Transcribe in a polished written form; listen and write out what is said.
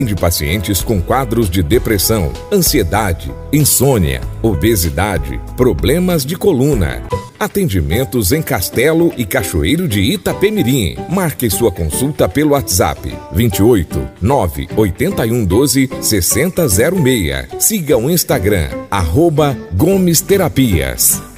De pacientes com quadros de depressão, ansiedade, insônia, obesidade, problemas de coluna. Atendimentos em Castelo e Cachoeiro de Itapemirim. Marque sua consulta pelo WhatsApp 28 981 12 6006. Siga o Instagram @Gomes Terapias.